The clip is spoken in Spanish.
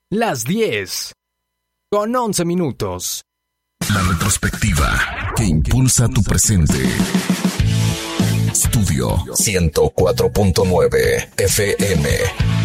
Las 10 con 11 minutos. La retrospectiva que impulsa tu presente. Estudio 104.9 FM.